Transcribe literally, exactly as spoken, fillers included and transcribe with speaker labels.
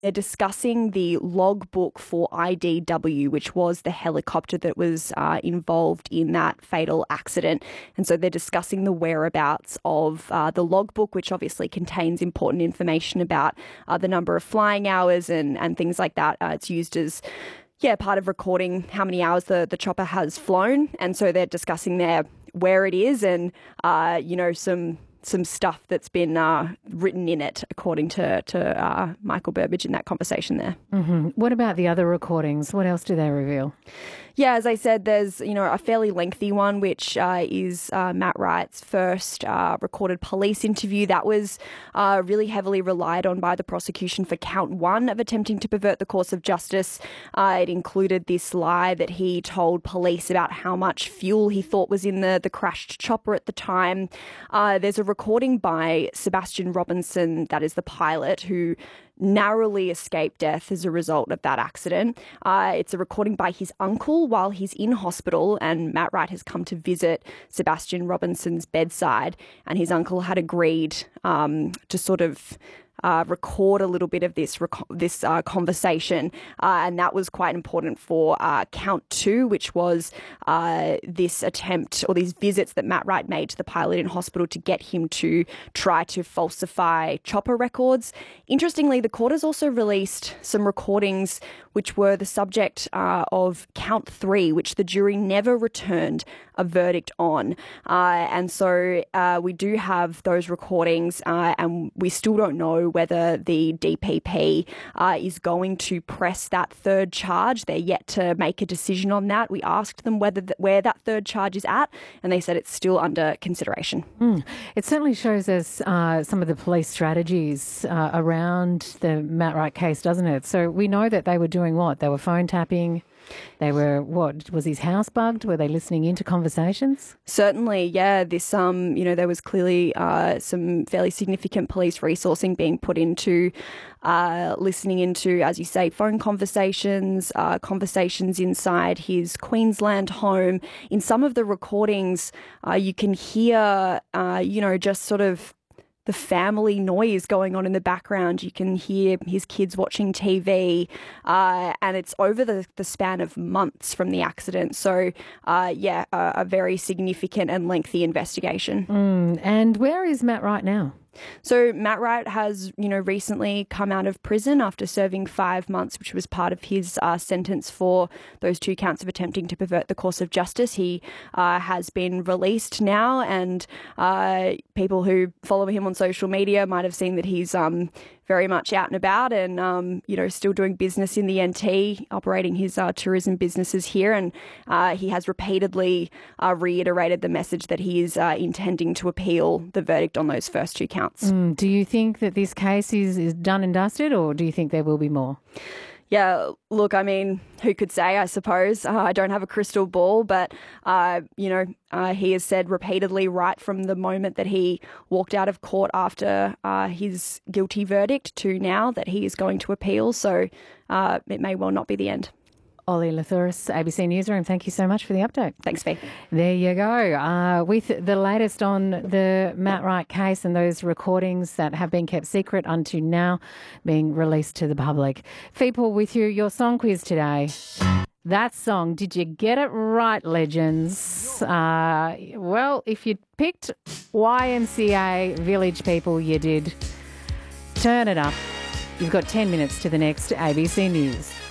Speaker 1: they're discussing the logbook for I D W, which was the helicopter that was uh, involved in that fatal accident. And so they're discussing the whereabouts of uh, the logbook, which obviously contains important information about uh, the number of flying hours and, and things like that. Uh, it's used as Yeah, part of recording how many hours the, the chopper has flown. And so they're discussing there where it is and, uh, you know, some some stuff that's been uh, written in it, according to, to uh, Michael Burbidge in that conversation there.
Speaker 2: Mm-hmm. What about the other recordings? What else do they reveal?
Speaker 1: Yeah, as I said, there's, you know, a fairly lengthy one, which uh, is uh, Matt Wright's first uh, recorded police interview. That was uh, really heavily relied on by the prosecution for count one of attempting to pervert the course of justice. Uh, it included this lie that he told police about how much fuel he thought was in the, the crashed chopper at the time. Uh, there's a recording by Sebastian Robinson, that is the pilot, who narrowly escaped death as a result of that accident. Uh, it's a recording by his uncle while he's in hospital, and Matt Wright has come to visit Sebastian Robinson's bedside, and his uncle had agreed um, to sort of Uh, record a little bit of this rec- this uh, conversation, uh, and that was quite important for uh, count two, which was uh, this attempt or these visits that Matt Wright made to the pilot in hospital to get him to try to falsify chopper records. Interestingly, the court has also released some recordings which were the subject uh, of count three, which the jury never returned a verdict on. Uh, and so uh, we do have those recordings, uh, and we still don't know whether the D P P uh, is going to press that third charge. They're yet to make a decision on that. We asked them whether th- where that third charge is at, and they said it's still under consideration.
Speaker 2: Mm. It certainly shows us uh, some of the police strategies uh, around the Matt Wright case, doesn't it? So we know that they were doing what? They were phone tapping. They were, what, was his house bugged? Were they listening into conversations?
Speaker 1: Certainly, yeah. This, um, you know, there was clearly uh, some fairly significant police resourcing being put into uh, listening into, as you say, phone conversations, uh, conversations inside his Queensland home. In some of the recordings, uh, you can hear, uh, you know, just sort of the family noise going on in the background. You can hear his kids watching T V, uh, and it's over the, the span of months from the accident. So, uh, yeah, a, a very significant and lengthy investigation.
Speaker 2: Mm. And where is Matt Wright now?
Speaker 1: So Matt Wright has, you know, recently come out of prison after serving five months, which was part of his uh, sentence for those two counts of attempting to pervert the course of justice. He uh, has been released now, and uh, people who follow him on social media might have seen that he's um, very much out and about and, um, you know, still doing business in the N T, operating his uh, tourism businesses here. And uh, he has repeatedly uh, reiterated the message that he is uh, intending to appeal the verdict on those first two counts.
Speaker 2: Mm. Do you think that this case is, is done and dusted, or do you think there will be more?
Speaker 1: Yeah, look, I mean, who could say, I suppose. Uh, I don't have a crystal ball, but, uh, you know, uh, he has said repeatedly right from the moment that he walked out of court after uh, his guilty verdict to now that he is going to appeal. So uh, it may well not be the end.
Speaker 2: Ollie Lathouris, A B C Newsroom, thank you so much for the update.
Speaker 1: Thanks, Fee.
Speaker 2: There you go. Uh, with the latest on the Matt Wright case and those recordings that have been kept secret until now being released to the public. Fee Paul with you, your song quiz today. That song, did you get it right, legends? Uh, well, if you picked Y M C A Village People, you did. Turn it up. You've got ten minutes to the next A B C News.